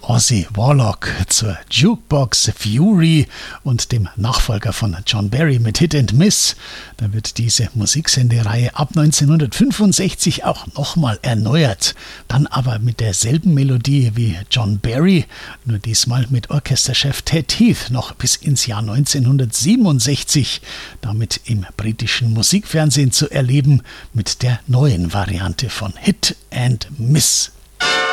Ozzy Warlock zur Jukebox Fury und dem Nachfolger von John Barry mit Hit and Miss. Da wird diese Musiksendereihe ab 1965 auch nochmal erneuert. Dann aber mit derselben Melodie wie John Barry, nur diesmal mit Orchesterchef Ted Heath noch bis ins Jahr 1967. Damit im britischen Musikfernsehen zu erleben mit der neuen Variante von Hit and Miss.